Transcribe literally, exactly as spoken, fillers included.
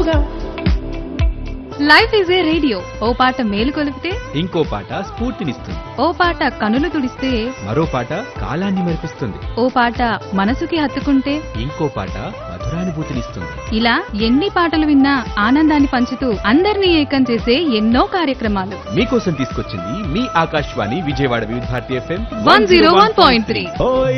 తోడుగా. Life is a radio, ఓ పాట మేలు కొలిపితే ఇంకో పాట స్ఫూర్తినిస్తుంది. ఓ పాట కనులు తుడిస్తే మరో పాట కాలాన్ని మెరిపిస్తుంది. ఓ పాట మనసుకి హత్తుకుంటే ఇంకో పాట మధురానుభూతినిస్తుంది. ఇలా ఎన్ని పాటలు విన్నా ఆనందాన్ని పంచుతూ అందరినీ ఏకం చేసే ఎన్నో కార్యక్రమాలు మీకోసం తీసుకొచ్చింది మీ ఆకాశవాణి విజయవాడ వివిధ Bharati FM one zero one point three.